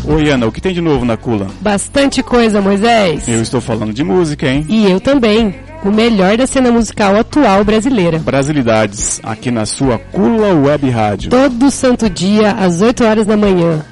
Oi, Ana, o que tem de novo na Cula? Bastante coisa, Moisés. Eu estou falando de música, hein? E eu também. O melhor da cena musical atual brasileira. Brasilidades, aqui na sua Cula Web Rádio. Todo santo dia, às 8 horas da manhã.